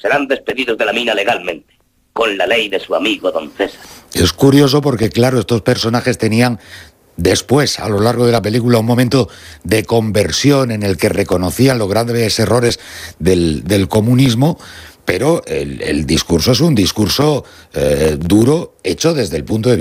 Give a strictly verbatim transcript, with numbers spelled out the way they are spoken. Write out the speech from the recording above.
serán despedidos de la mina legalmente, con la ley de su amigo don César. Es curioso porque, claro, estos personajes tenían después, a lo largo de la película, un momento de conversión en el que reconocían los grandes errores del, del comunismo, pero el, el discurso es un discurso eh, duro, hecho desde el punto de vista